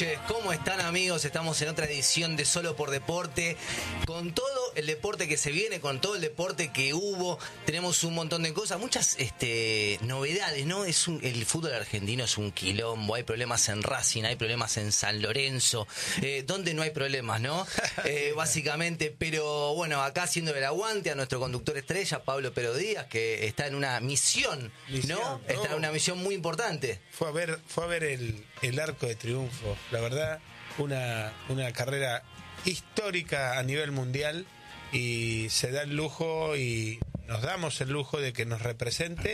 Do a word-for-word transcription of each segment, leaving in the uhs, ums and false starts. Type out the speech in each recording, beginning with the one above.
noches, ¿cómo están amigos? Estamos en otra edición de Solo por Deporte, con todo el deporte que se viene, con todo el deporte que hubo, tenemos un montón de cosas, muchas este, novedades, ¿no? Es un, el fútbol argentino es un quilombo, hay problemas en Racing, hay problemas en San Lorenzo, eh, donde no hay problemas, ¿no? Eh, básicamente, pero bueno, acá haciendo el aguante a nuestro conductor estrella, Pablo Pero Díaz, que está en una misión, misión ¿no? ¿no? Está en una misión muy importante. Fue a ver, fue a ver el, el Arco de Triunfo, la verdad, una, una carrera histórica a nivel mundial, y se da el lujo y nos damos el lujo de que nos represente,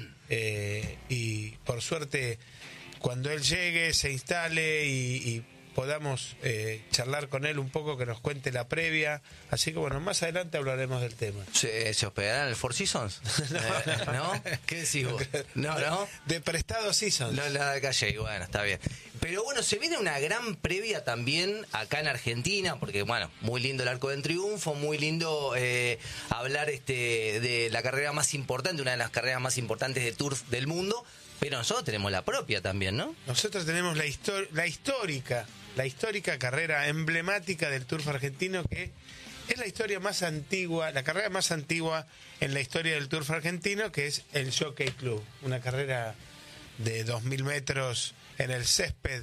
eh, y por suerte cuando él llegue, se instale y, y podamos eh, charlar con él un poco, que nos cuente la previa, así que bueno, más adelante hablaremos del tema. ¿Se, se hospedará en el Four Seasons? no, eh, ¿no? ¿Qué decís vos? No, ¿no? De prestado Seasons. No, la de calle, bueno, está bien. Pero bueno, se viene una gran previa también acá en Argentina, porque bueno, muy lindo el Arco del Triunfo, muy lindo eh, hablar este de la carrera más importante, una de las carreras más importantes de turf del mundo, pero nosotros tenemos la propia también, ¿no? Nosotros tenemos la, histor- la histórica, la histórica carrera emblemática del turf argentino, que es la historia más antigua, la carrera más antigua en la historia del turf argentino, que es el Jockey Club, una carrera de dos mil metros en el césped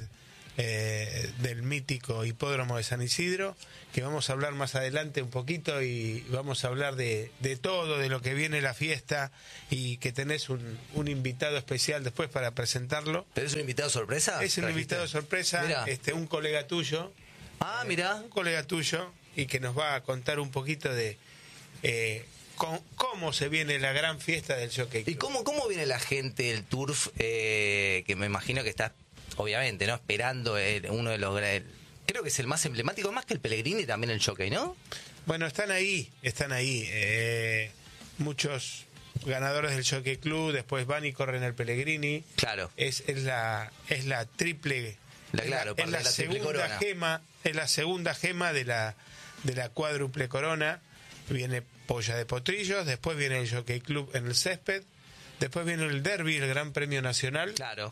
eh, del mítico hipódromo de San Isidro, que vamos a hablar más adelante un poquito, y vamos a hablar de, de todo, de lo que viene la fiesta, y que tenés un, un invitado especial después para presentarlo. ¿Tenés un invitado sorpresa? Es un ¿Trajiste? invitado sorpresa, Mirá. este un colega tuyo. Ah, mirá. Eh, un colega tuyo, y que nos va a contar un poquito de eh, con, cómo se viene la gran fiesta del Jockey Club. ¿Y cómo, cómo viene la gente del turf, eh, que me imagino que está, obviamente, ¿no? Esperando eh, uno de los... Creo que es el más emblemático, más que el Pellegrini, también el Jockey, ¿no? Bueno, están ahí, están ahí. Eh, muchos ganadores del Jockey Club después van y corren el Pellegrini. Claro. Es, es la es la triple, La, claro, es la, es la la triple segunda corona. gema, es la segunda gema de la de la cuádruple corona. Viene Polla de Potrillos, después viene el Jockey Club en el césped, después viene el Derby, el Gran Premio Nacional. Claro.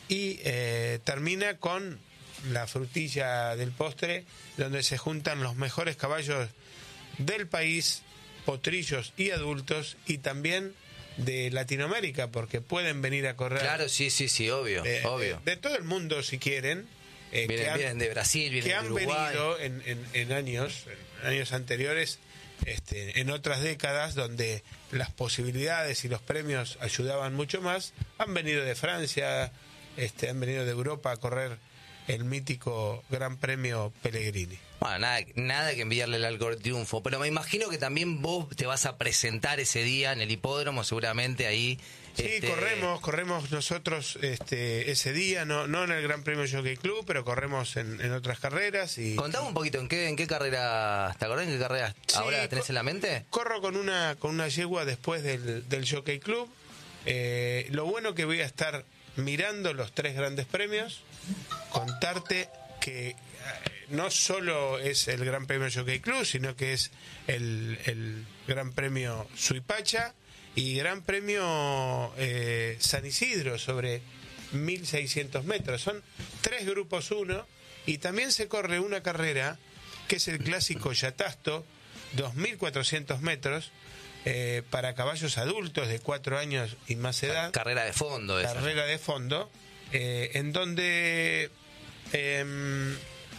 Y eh, termina con la frutilla del postre, donde se juntan los mejores caballos del país, potrillos y adultos, y también de Latinoamérica, porque pueden venir a correr. Claro, sí, sí, sí, obvio, eh, obvio. De todo el mundo, si quieren. Eh, Vienen, que han, vienen de Brasil, vienen que de han Uruguay. venido en, en, en años, en años anteriores, este, en otras décadas donde las posibilidades y los premios ayudaban mucho más. Han venido de Francia, este, han venido de Europa a correr el mítico Gran Premio Pellegrini. Bueno, nada, nada que enviarle el Arco del Triunfo, pero me imagino que también vos te vas a presentar ese día en el hipódromo, seguramente ahí. Sí, este... corremos, corremos nosotros este, ese día, no, no en el Gran Premio Jockey Club, pero corremos en, en otras carreras. Y Contame un poquito, ¿en qué, en qué carrera, te acordás en qué carrera Sí, ahora tenés co- en la mente? Corro con una con una yegua después del, del Jockey Club. Eh, lo bueno que voy a estar mirando los tres grandes premios, contarte que eh, no solo es el Gran Premio Jockey Club, sino que es el, el Gran Premio Suipacha y Gran Premio eh, San Isidro sobre mil seiscientos metros. Son tres grupos uno, y también se corre una carrera que es el clásico Yatasto, dos mil cuatrocientos metros, eh, para caballos adultos de cuatro años y más edad. Carrera de fondo. Esa. Carrera de fondo, eh, en donde eh,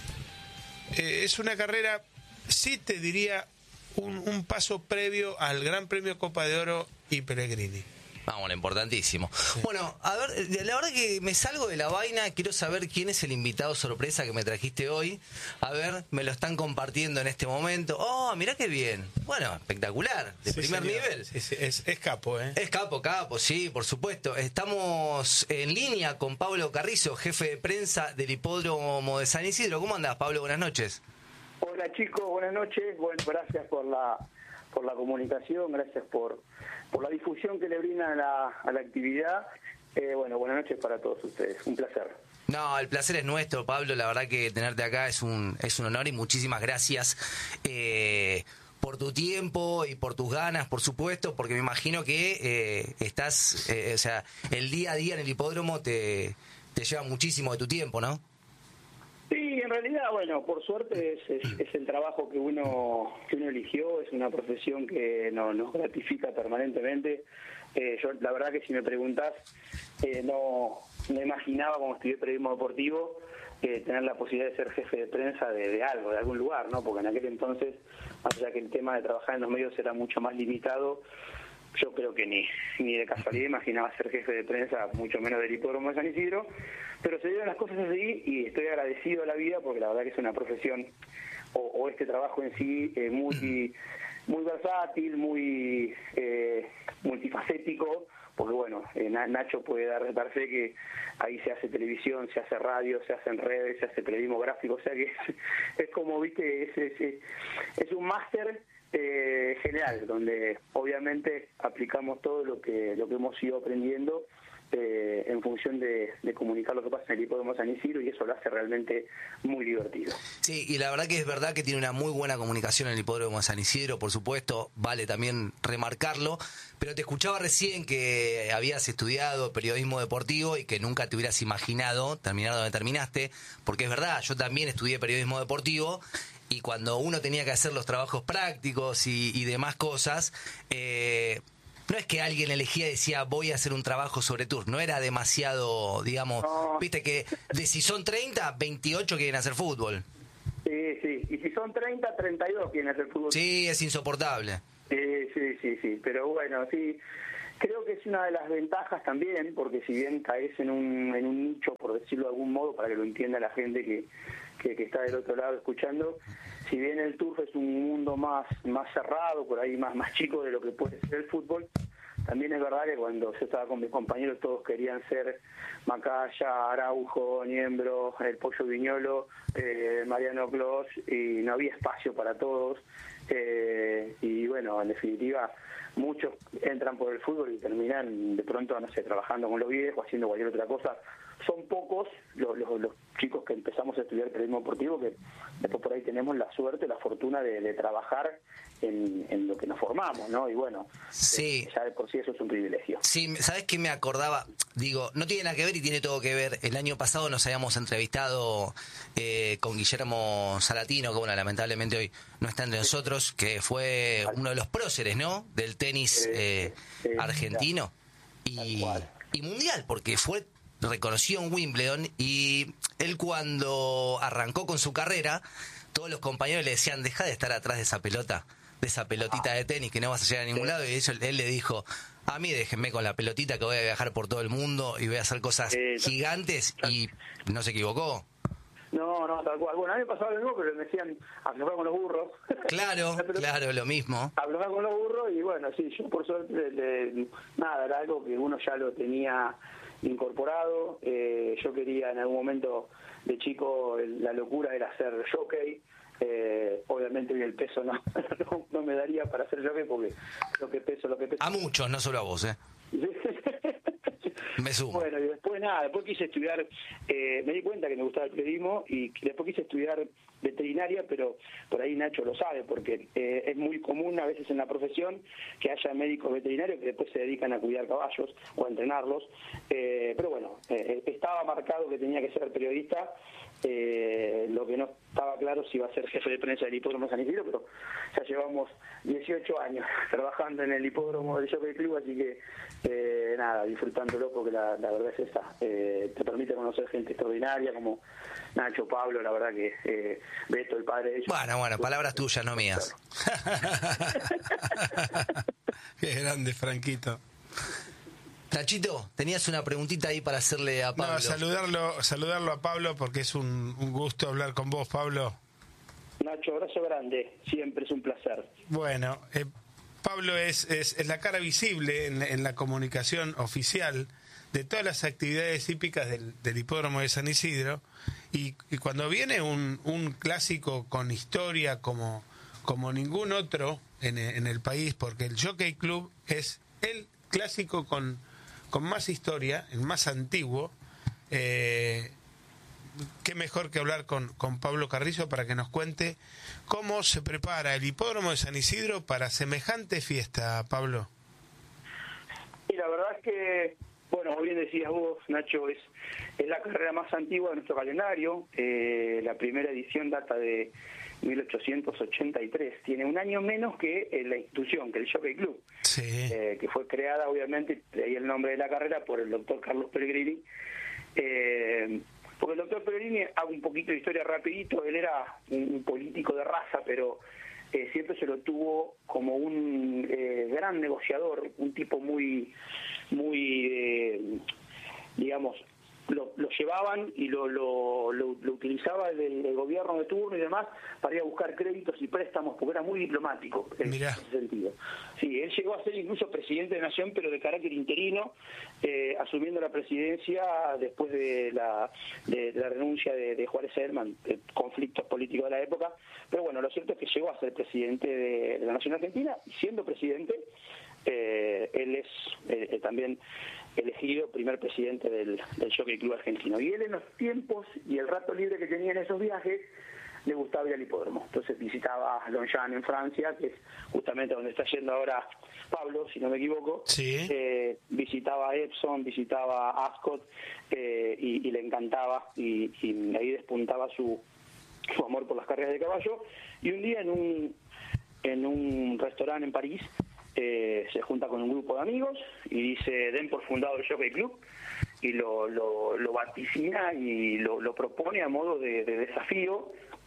eh, es una carrera, sí te diría, un, un paso previo al Gran Premio Copa de Oro y Pellegrini. Vamos, importantísimo. Bueno, a ver, la verdad que me salgo de la vaina, quiero saber quién es el invitado sorpresa que me trajiste hoy. A ver, me lo están compartiendo en este momento. Oh, mirá qué bien. Bueno, espectacular, de Sí, primer señor. nivel. Sí, sí, es, es capo, ¿eh? Es capo, capo, sí, por supuesto. Estamos en línea con Pablo Carrizo, jefe de prensa del Hipódromo de San Isidro. ¿Cómo andás, Pablo? Buenas noches. Hola chicos, buenas noches. Bueno, gracias por la por la comunicación, gracias por por la difusión que le brindan a la, a la actividad. Eh, bueno, buenas noches para todos ustedes. Un placer. No, el placer es nuestro, Pablo. La verdad que tenerte acá es un es un honor y muchísimas gracias eh, por tu tiempo y por tus ganas, por supuesto, porque me imagino que eh, estás, eh, o sea, el día a día en el hipódromo te, te lleva muchísimo de tu tiempo, ¿no? realidad, bueno, por suerte es, es, es el trabajo que uno que uno eligió, es una profesión que no, nos gratifica permanentemente. Eh, yo, la verdad que si me preguntás, eh, no, no imaginaba cuando estudié periodismo deportivo eh, tener la posibilidad de ser jefe de prensa de, de algo, de algún lugar, ¿no? Porque en aquel entonces, más allá que el tema de trabajar en los medios era mucho más limitado, yo creo que ni, ni de casualidad imaginaba ser jefe de prensa, mucho menos del Hipódromo de San Isidro, pero se dieron las cosas así y estoy agradecido a la vida porque la verdad que es una profesión, o, o este trabajo en sí, eh, muy, muy versátil, muy eh, multifacético, porque bueno, eh, Nacho puede dar, dar fe que ahí se hace televisión, se hace radio, se hacen redes, se hace periodismo gráfico, o sea que es, es como, viste, es, es, es un máster Eh, general, donde obviamente aplicamos todo lo que lo que hemos ido aprendiendo eh, en función de, de comunicar lo que pasa en el Hipódromo San Isidro, y eso lo hace realmente muy divertido. Sí, y la verdad que es verdad que tiene una muy buena comunicación en el Hipódromo San Isidro, por supuesto, vale también remarcarlo, pero te escuchaba recién que habías estudiado periodismo deportivo y que nunca te hubieras imaginado terminar donde terminaste, porque es verdad, yo también estudié periodismo deportivo. Y cuando uno tenía que hacer los trabajos prácticos y, y demás cosas, eh, no es que alguien elegía y decía voy a hacer un trabajo sobre tour. No era demasiado, digamos, no. Viste que de si son treinta, veintiocho quieren hacer fútbol. Sí, sí. Y si son treinta, treinta y dos quieren hacer fútbol. Sí, es insoportable. Sí, sí, sí, sí. Pero bueno, sí. Creo que es una de las ventajas también, porque si bien caes en un, en un nicho, por decirlo de algún modo, para que lo entienda la gente que, que, que está del otro lado escuchando, si bien el turf es un mundo más, más cerrado, por ahí más, más chico de lo que puede ser el fútbol, también es verdad que cuando yo estaba con mis compañeros todos querían ser Macaya, Araujo, Niembro, el Pollo Viñolo, eh, Mariano Clos, y no había espacio para todos. Eh, y bueno, en definitiva, muchos entran por el fútbol y terminan de pronto, no sé, trabajando con los viejos, haciendo cualquier otra cosa. Son pocos los, los, los chicos que empezamos a estudiar periodismo deportivo, que después por ahí tenemos la suerte, la fortuna de, de trabajar en, en lo que nos formamos, ¿no? Y bueno, sí. eh, ya de por sí eso es un privilegio. Sí, ¿sabés qué me acordaba? Digo, no tiene nada que ver y tiene todo que ver. El año pasado nos habíamos entrevistado eh, con Guillermo Salatino, que bueno, lamentablemente hoy no está entre nosotros, que fue uno de los próceres, ¿no? Del tenis eh, eh, argentino y, y mundial, porque fue reconocido en Wimbledon, y él cuando arrancó con su carrera, todos los compañeros le decían, deja de estar atrás de esa pelota, de esa pelotita de tenis que no vas a llegar a ningún lado, y eso, él le dijo, a mí déjenme con la pelotita que voy a viajar por todo el mundo y voy a hacer cosas eh, gigantes, y no se equivocó. No, no, tal cual. Bueno, a mí me pasaba lo mismo, pero me decían aflojar con los burros. Claro, claro, lo mismo. Aflojar con los burros, y bueno, sí, yo por suerte, de, nada, era algo que uno ya lo tenía incorporado. Eh, yo quería en algún momento de chico, la locura era ser jockey. Eh, obviamente el peso no, no, no me daría para ser jockey, porque lo que peso, lo que peso. A muchos, no solo a vos, ¿eh? Me sumo. Bueno, y después nada, después quise estudiar, eh, me di cuenta que me gustaba el periodismo, y después quise estudiar veterinaria, pero por ahí Nacho lo sabe, porque eh, es muy común a veces en la profesión que haya médicos veterinarios que después se dedican a cuidar caballos o a entrenarlos, eh, pero bueno, eh, estaba marcado que tenía que ser periodista. Eh, lo que no estaba claro si iba a ser jefe de prensa del Hipódromo San Isidro, pero ya llevamos dieciocho años trabajando en el Hipódromo del Jockey Club, así que eh, nada, disfrutándolo, porque la, la verdad es esa, eh, te permite conocer gente extraordinaria como Nacho, Pablo, la verdad que eh, Beto, el padre de ellos. Bueno, bueno, palabras tuyas, no mías. Qué grande, Franquito. Nachito, tenías una preguntita ahí para hacerle a Pablo. No, saludarlo, saludarlo a Pablo, porque es un, un gusto hablar con vos, Pablo. Nacho, abrazo grande, siempre es un placer. Bueno, eh, Pablo es, es, es la cara visible en, en la comunicación oficial de todas las actividades hípicas del, del Hipódromo de San Isidro, y, y cuando viene un, un clásico con historia como, como ningún otro en, en el país, porque el Jockey Club es el clásico con... con más historia, el más antiguo, eh, qué mejor que hablar con, con Pablo Carrizo para que nos cuente cómo se prepara el Hipódromo de San Isidro para semejante fiesta, Pablo. Y la verdad es que, bueno, como bien decías vos, Nacho, es, es la carrera más antigua de nuestro calendario. Eh, la primera edición data de mil ochocientos ochenta y tres. Tiene un año menos que eh, la institución, que el Jockey Club, sí. eh, que fue creada, obviamente, de ahí el nombre de la carrera, por el doctor Carlos Pellegrini. Eh, porque el doctor Pellegrini, hago un poquito de historia rapidito, él era un, un político de raza, pero eh, siempre se lo tuvo como un eh, gran negociador, un tipo muy, muy eh, digamos, Lo, lo llevaban y lo, lo, lo, lo utilizaba el, el gobierno de turno y demás para ir a buscar créditos y préstamos, porque era muy diplomático en Mirá. ese sentido. Sí, él llegó a ser incluso presidente de Nación, pero de carácter interino, eh, asumiendo la presidencia después de la, de, de la renuncia de, de Juárez Selman, de conflictos políticos de la época. Pero bueno, lo cierto es que llegó a ser presidente de, de la Nación Argentina, y siendo presidente, eh, él es eh, también elegido primer presidente del, del Jockey Club argentino. Y él, en los tiempos y el rato libre que tenía en esos viajes, le gustaba ir al hipódromo. Entonces visitaba Longchamp en Francia, que es justamente donde está yendo ahora Pablo, si no me equivoco. Sí. Eh, visitaba Epsom, visitaba Ascot, eh, y, y le encantaba, y, y ahí despuntaba su, su amor por las carreras de caballo. Y un día en un, en un restaurante en París, Eh, se junta con un grupo de amigos y dice, den por fundado el Jockey Club, y lo, lo, lo vaticina y lo, lo propone a modo de, de desafío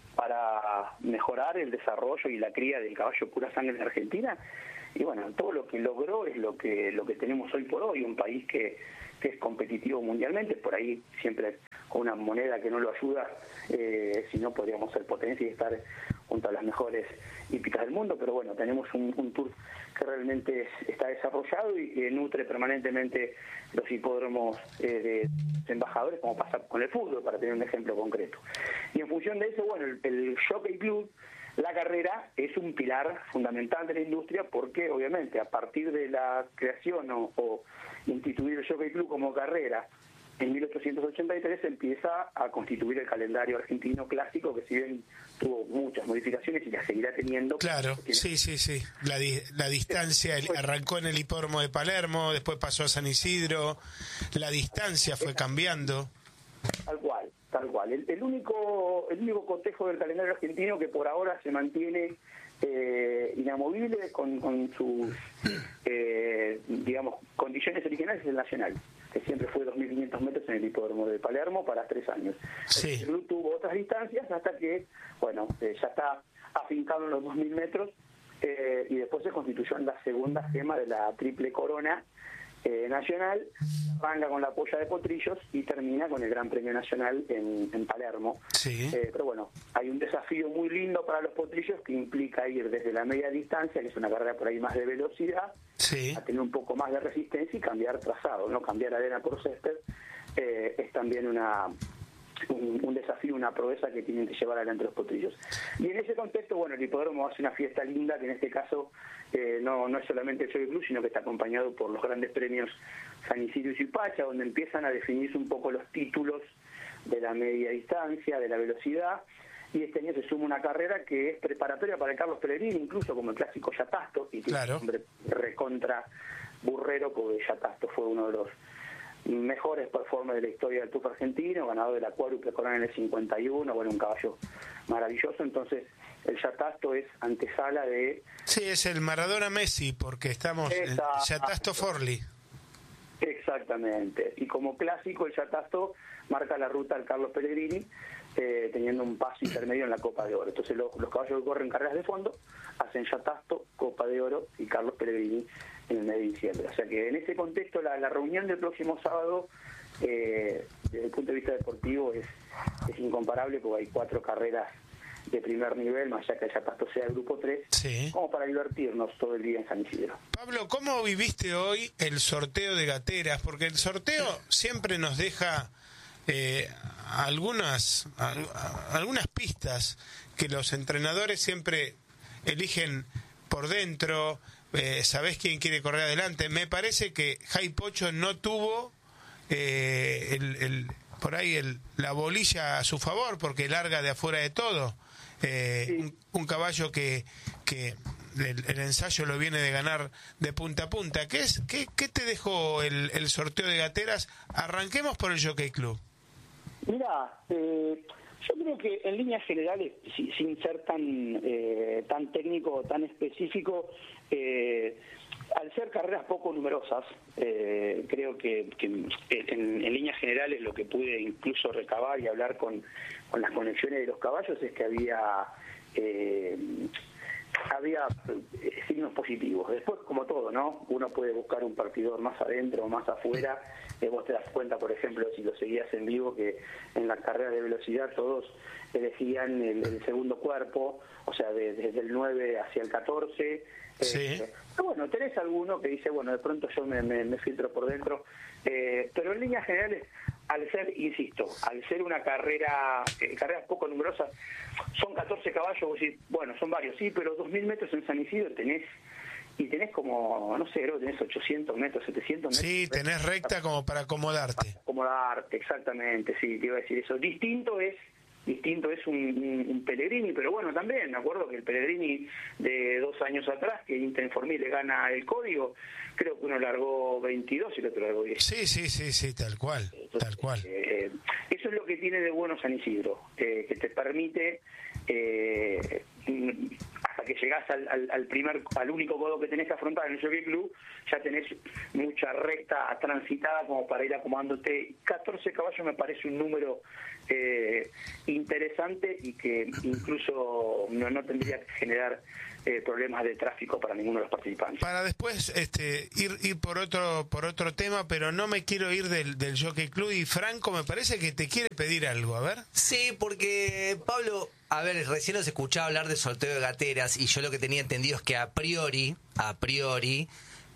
para mejorar el desarrollo y la cría del caballo pura sangre en Argentina. Y bueno, todo lo que logró es lo que lo que tenemos hoy por hoy, un país que, que es competitivo mundialmente, por ahí siempre con una moneda que no lo ayuda, eh, si no podríamos ser potencia y estar junto a las mejores hípicas del mundo, pero bueno, tenemos un, un tour que realmente está desarrollado y que nutre permanentemente los hipódromos eh, de embajadores, como pasa con el fútbol, para tener un ejemplo concreto. Y en función de eso, bueno, el, el Jockey Club, la carrera, es un pilar fundamental de la industria, porque obviamente a partir de la creación o, o instituir el Jockey Club como carrera en mil ochocientos ochenta y tres, empieza a constituir el calendario argentino clásico, que si bien tuvo muchas modificaciones y las seguirá teniendo. Claro, sí, sí, sí. La, di la distancia el, arrancó en el hipódromo de Palermo, después pasó a San Isidro, la distancia fue cambiando. Tal cual, tal cual. El, el único el único cotejo del calendario argentino que por ahora se mantiene eh, inamovible con, con sus, eh, digamos, condiciones originales es el Nacional, que siempre fue dos mil quinientos metros en el hipódromo de Palermo para tres años. Sí. El club tuvo otras distancias hasta que, bueno, eh, ya está afincado en los dos mil metros, eh, y después se constituyó en la segunda gema de la triple corona eh, nacional, arranca con la polla de Potrillos y termina con el Gran Premio Nacional en, en Palermo. Sí. Eh, pero bueno, hay un desafío muy lindo para los Potrillos que implica ir desde la media distancia, que es una carrera por ahí más de velocidad, sí, a tener un poco más de resistencia y cambiar trazado, no cambiar arena por césped. Eh, es también una un, un desafío, una proeza que tienen que llevar adelante los potrillos. Y en ese contexto, bueno, el hipódromo hace una fiesta linda, que en este caso eh, no, no es solamente el Jockey Club, sino que está acompañado por los grandes premios San Isidro y Suipacha, donde empiezan a definirse un poco los títulos de la media distancia, de la velocidad. Y este año se suma una carrera que es preparatoria para el Carlos Pellegrini, incluso como el clásico Yatasto, y que claro, es un hombre recontra burrero, porque Yatasto fue uno de los mejores performers de la historia del Tuff argentino, ganador de la cuádruple corona en el cincuenta y uno, bueno, un caballo maravilloso. Entonces el Yatasto es antesala de... Sí, es el Maradona Messi, porque estamos en Yatasto Forli. Exactamente, y como clásico el Yatasto marca la ruta al Carlos Pellegrini, eh, teniendo un paso intermedio en la Copa de Oro. Entonces los, los caballos que corren carreras de fondo hacen Yatasto, Copa de Oro y Carlos Pellegrini en el mes de diciembre. O sea que en ese contexto la, la reunión del próximo sábado, eh, desde el punto de vista deportivo, es, es incomparable, porque hay cuatro carreras de primer nivel, más allá que el Yatasto sea el grupo tres, sí, como para divertirnos todo el día en San Isidro. Pablo, ¿cómo viviste hoy el sorteo de gateras? Porque el sorteo siempre nos deja eh, algunas, al, algunas pistas que los entrenadores siempre eligen por dentro. Eh, ¿Sabés quién quiere correr adelante? Me parece que Jai Pocho no tuvo eh, el, el, por ahí el, la bolilla a su favor, porque larga de afuera de todo. Eh, sí. un, un caballo que, que el, el ensayo lo viene de ganar de punta a punta. ¿Qué es qué, qué te dejó el, el sorteo de gateras? Arranquemos por el Jockey Club. Mira, eh, yo creo que en líneas generales, si, sin ser tan eh, tan técnico, tan específico, eh, al ser carreras poco numerosas, eh, creo que, que en, en líneas generales lo que pude incluso recabar y hablar con, con las conexiones de los caballos es que había eh, había signos positivos. Después, como todo, ¿no? Uno puede buscar un partidor más adentro o más afuera. Eh, vos te das cuenta, por ejemplo, si lo seguías en vivo, que en la carrera de velocidad todos elegían el, el segundo cuerpo, o sea, de, desde el nueve hacia el catorce. Sí. Eh, pero bueno, tenés alguno que dice, bueno, de pronto yo me, me, me filtro por dentro. Eh, pero en líneas generales, al ser, insisto, al ser una carrera, eh, carreras poco numerosas, son catorce caballos, vos decís, bueno, son varios, sí, pero dos mil metros en San Isidro tenés, y tenés como, no sé, creo que tenés ochocientos metros, setecientos metros. Sí, tenés recta como para acomodarte. Para acomodarte, exactamente, sí, te iba a decir eso. Distinto es distinto es un, un, un Pellegrini, pero bueno, también me acuerdo que el Pellegrini de dos años atrás, que Interinformil le gana el código, creo que uno largó veintidós y el otro largó diez. Sí, sí, sí, sí, tal cual, Entonces, tal cual. Eh, eso es lo que tiene de bueno San Isidro, eh, que te permite, eh, hasta que llegás al, al, al primer, al único codo que tenés que afrontar en el Jockey Club, ya tenés mucha recta transitada como para ir acomodándote. catorce caballos me parece un número eh, interesante y que incluso no, no tendría que generar eh, problemas de tráfico para ninguno de los participantes. Para después este, ir ir por otro por otro tema, pero no me quiero ir del, del Jockey Club, y Franco me parece que te quiere pedir algo, a ver. Sí, porque Pablo, a ver, recién nos escuchaba hablar de sorteo de gateras y yo lo que tenía entendido es que a priori, a priori,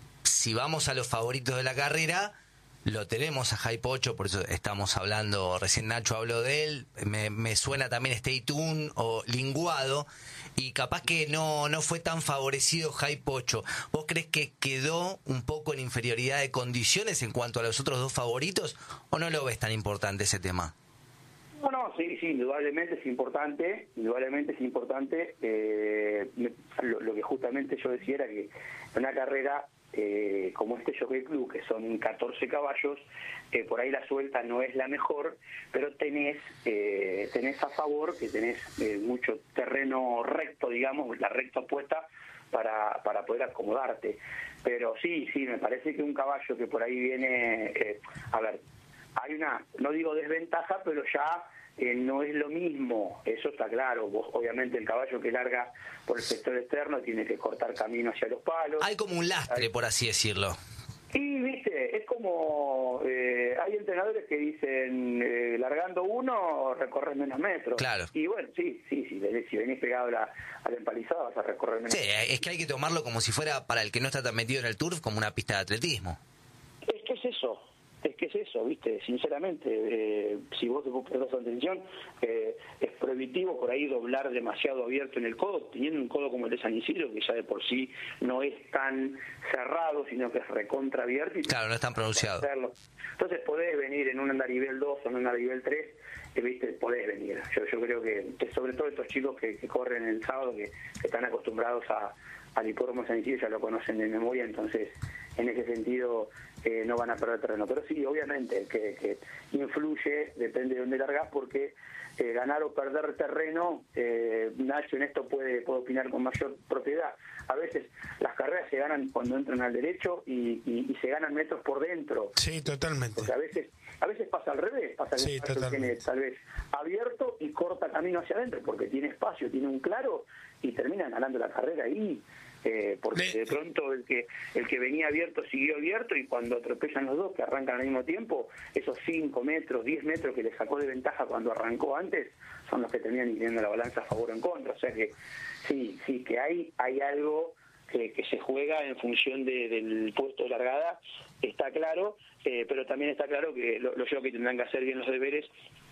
si vamos a los favoritos de la carrera, lo tenemos a Hype ocho, por eso estamos hablando, recién Nacho habló de él, me, me suena también Stay Tuned o Linguado, y capaz que no, no fue tan favorecido Hype ocho. ¿Vos crees que quedó un poco en inferioridad de condiciones en cuanto a los otros dos favoritos, o no lo ves tan importante ese tema? No, no, sí, sí, indudablemente es importante, indudablemente es importante. Eh, lo, lo que justamente yo decía era que una carrera eh, como este Jockey Club, que son catorce caballos, eh, por ahí la suelta no es la mejor, pero tenés eh, tenés a favor que tenés eh, mucho terreno recto, digamos, la recta opuesta para, para poder acomodarte. Pero sí, sí, me parece que un caballo que por ahí viene, eh, a ver, hay una, no digo desventaja, pero ya eh, no es lo mismo, eso está claro. Vos, obviamente el caballo que larga por el sector externo tiene que cortar camino hacia los palos. Hay como un lastre, hay, por así decirlo. Sí, viste, es como, eh, hay entrenadores que dicen, eh, largando uno, recorres menos metros. Claro. Y bueno, sí, sí, sí, si venís pegado a la, a la empalizada vas a recorrer menos. Sí, es que hay que tomarlo como si fuera, para el que no está tan metido en el turf, como una pista de atletismo. Es que es eso. Es que es eso, viste, sinceramente, eh, si vos te prestás atención, eh, es prohibitivo por ahí doblar demasiado abierto en el codo, teniendo un codo como el de San Isidro, que ya de por sí no es tan cerrado, sino que es recontra abierto. Y claro, no es tan pronunciado. Entonces podés venir en un andarivel dos o en un andarivel tres, eh, viste, podés venir. Yo, yo creo que, que sobre todo estos chicos que, que corren el sábado, que, que están acostumbrados a, al hipódromo San Isidro, ya lo conocen de memoria, entonces en ese sentido eh, no van a perder terreno. Pero sí, obviamente, que, que influye, depende de dónde largás, porque eh, ganar o perder terreno, eh, Nacho en esto puede, puede opinar con mayor propiedad. A veces las carreras se ganan cuando entran al derecho y, y, y se ganan metros por dentro. Sí, totalmente. Porque a veces a veces pasa al revés, pasa que sí, el espacio tiene tal vez abierto y corta camino hacia adentro, porque tiene espacio, tiene un claro, y terminan ganando la carrera ahí. Eh, porque de pronto el que el que venía abierto siguió abierto, y cuando atropellan los dos que arrancan al mismo tiempo, esos cinco metros, diez metros que le sacó de ventaja cuando arrancó antes son los que terminan teniendo la balanza a favor o en contra. O sea que sí, sí, que hay hay algo que, que se juega en función de, del puesto de largada, está claro, eh, pero también está claro que lo, los jockeys tendrán que hacer bien los deberes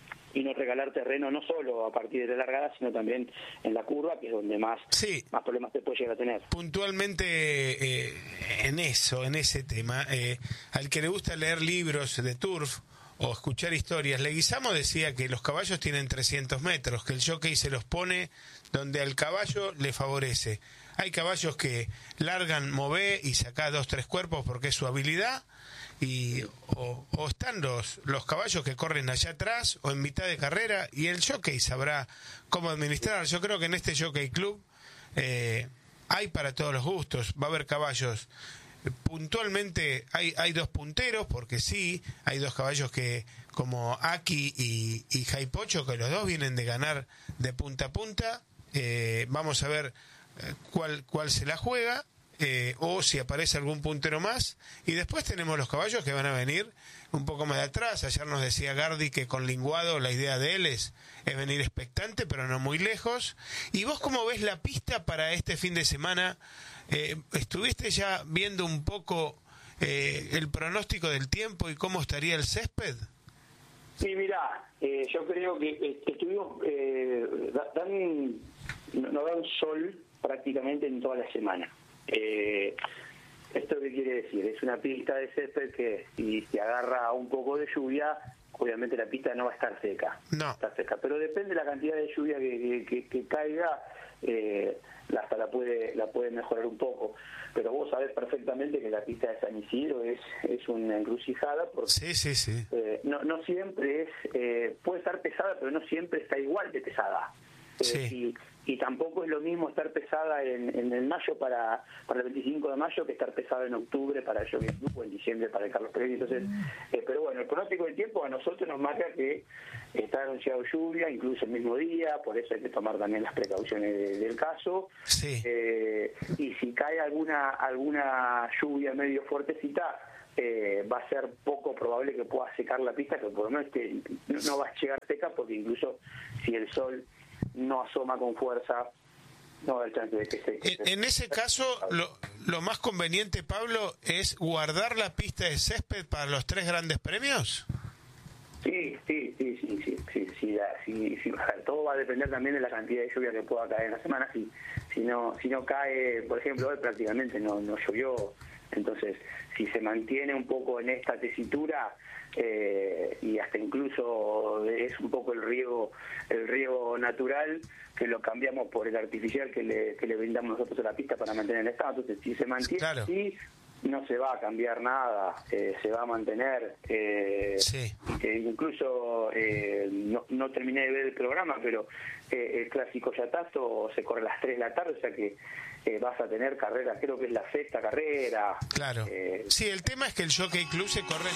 y no regalar terreno no solo a partir de la largada, sino también en la curva, que es donde más, sí, más problemas te puede llegar a tener. Puntualmente eh, en eso, en ese tema, eh, al que le gusta leer libros de turf o escuchar historias, Leguizamo decía que los caballos tienen trescientos metros, que el jockey se los pone donde al caballo le favorece. hay caballos que largan, mové y sacá dos, tres cuerpos porque es su habilidad, y o, o están los, los caballos que corren allá atrás o en mitad de carrera, y el jockey sabrá cómo administrar. Yo creo que en este Jockey Club eh, hay para todos los gustos, va a haber caballos. Puntualmente hay, hay dos punteros, porque sí, hay dos caballos que, como Aki y, y Jaipocho, que los dos vienen de ganar de punta a punta. Eh, vamos a ver eh, cuál, cuál se la juega, eh, o si aparece algún puntero más. Y después tenemos los caballos que van a venir un poco más de atrás. Ayer nos decía Gardi que con Linguado la idea de él es, es venir expectante, pero no muy lejos. ¿Y vos cómo ves la pista para este fin de semana? Eh, ¿Estuviste ya viendo un poco eh, el pronóstico del tiempo y cómo estaría el césped? Sí, mirá, eh, yo creo que eh, estuvimos, eh, dan, no dan sol prácticamente en toda la semana. Eh, ¿Esto qué quiere decir? Es una pista de césped que si se agarra un poco de lluvia, obviamente la pista no va a estar seca. No. Está seca, pero depende de la cantidad de lluvia que, que, que, que caiga, eh, hasta la puede la puede mejorar un poco. Pero vos sabés perfectamente que la pista de San Isidro es es una encrucijada, porque sí, sí, sí. Eh, no, no siempre es, eh, puede estar pesada, pero no siempre está igual de pesada. Eh, Sí. y, y tampoco es lo mismo estar pesada en, en el mayo para, para el veinticinco de mayo que estar pesada en octubre para el Jockey Club o en diciembre para el Carlos Pérez. Entonces, eh, pero bueno, el pronóstico del tiempo a nosotros nos marca que está anunciado lluvia, incluso el mismo día, por eso hay que tomar también las precauciones de, del caso. Sí. Eh, y si cae alguna alguna lluvia medio fuertecita, Eh, va a ser poco probable que pueda secar la pista, que por lo menos este, no, no va a llegar seca, porque incluso si el sol no asoma con fuerza, no va a haber chance de que se... En, en ese caso, lo, lo más conveniente, Pablo, es guardar la pista de césped para los tres grandes premios. Sí, sí, sí, sí, sí, sí, sí, la- sí, sí, todo va a depender también de la cantidad de lluvia que pueda caer en la semana. Si, si no, si no cae, por ejemplo, hoy prácticamente no, no llovió, entonces si se mantiene un poco en esta tesitura, eh, y hasta incluso es un poco el riego, el riego natural, que lo cambiamos por el artificial que le, que le brindamos nosotros a la pista para mantener el estado. Entonces, si se mantiene Claro. así, no se va a cambiar nada, eh, se va a mantener. Eh, Sí. eh, incluso eh, no, no terminé de ver el programa, pero eh, el clásico Yatazo se corre a las tres de la tarde, o sea que eh, vas a tener carreras, creo que es la sexta carrera. Claro. Eh, Sí, el tema es que el Jockey Club se corre.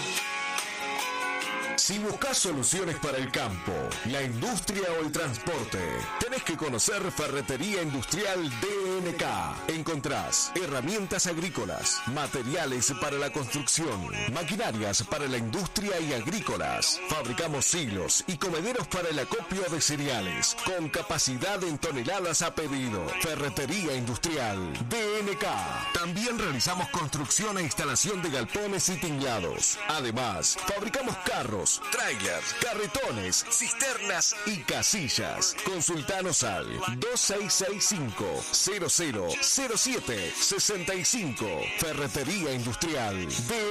Si buscas soluciones para el campo, la industria o el transporte, tenés que conocer Ferretería Industrial D N K. Encontrás herramientas agrícolas, materiales para la construcción, maquinarias para la industria y agrícolas. Fabricamos silos y comederos para el acopio de cereales, con capacidad en toneladas a pedido. Ferretería Industrial D N K. También realizamos construcción e instalación de galpones y tinglados. Además, fabricamos carros, trailers, carretones, cisternas y casillas. Consultanos al dos seis seis cinco, cero cero cero siete seis cinco. Ferretería Industrial D